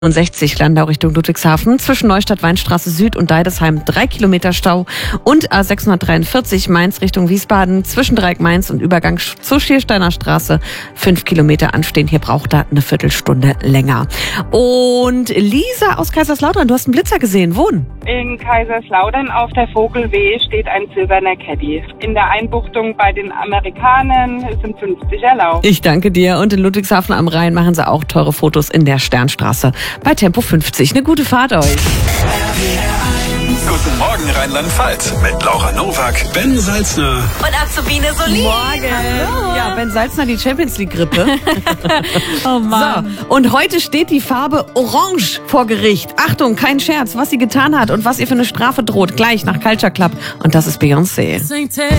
60 Landau Richtung Ludwigshafen, zwischen Neustadt-Weinstraße Süd und Deidesheim 3 Kilometer Stau und A643 Mainz Richtung Wiesbaden, zwischen Dreieck-Mainz und Übergang zur Schiersteiner Straße 5 Kilometer anstehen. Hier braucht er eine Viertelstunde länger. Und Lisa aus Kaiserslautern, du hast einen Blitzer gesehen. Wo? In Kaiserslautern auf der Vogelweh steht ein silberner Caddy. In der Einbuchtung bei den Amerikanern sind 50 erlaubt. Ich danke dir. Und in Ludwigshafen am Rhein machen sie auch teure Fotos in der Sternstraße bei Tempo 50. Eine gute Fahrt euch. Guten Morgen Rheinland-Pfalz mit Laura Nowak, Ben Salzner und Azubine Solin. Morgen. Hallo. Ja, Ben Salzner, die Champions-League-Grippe. Oh Mann. So, und heute steht die Farbe Orange vor Gericht. Achtung, kein Scherz, was sie getan hat und was ihr für eine Strafe droht. Gleich nach Culture Club. Und das ist Beyoncé.